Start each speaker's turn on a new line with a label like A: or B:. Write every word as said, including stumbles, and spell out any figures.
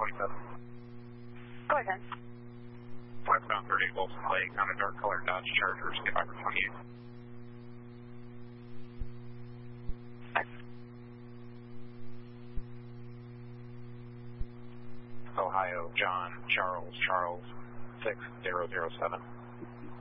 A: twenty-seven.
B: Go ahead.
A: Westbound thirty Wilson Lake on a dark colored Dodge Charger, five twenty-eight. Ohio, John, Charles, Charles, six zero zero seven.